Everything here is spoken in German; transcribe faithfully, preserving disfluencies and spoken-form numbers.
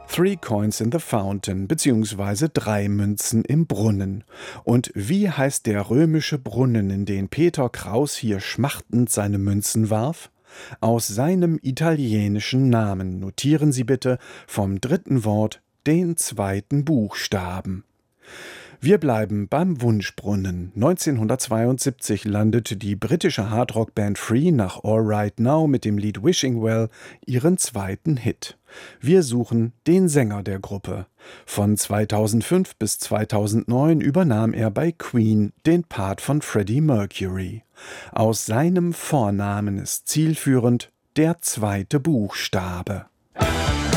Three Coins in the Fountain bzw. Drei Münzen im Brunnen. Und wie heißt der römische Brunnen, in den Peter Kraus hier schmachtend seine Münzen warf? Aus seinem italienischen Namen notieren Sie bitte vom dritten Wort den zweiten Buchstaben. Wir bleiben beim Wunschbrunnen. neunzehnhundertzweiundsiebzig landete die britische Hardrock-Band Free nach All Right Now mit dem Lied Wishing Well ihren zweiten Hit. Wir suchen den Sänger der Gruppe. Von zweitausendfünf bis zweitausendneun übernahm er bei Queen den Part von Freddie Mercury. Aus seinem Vornamen ist zielführend der zweite Buchstabe.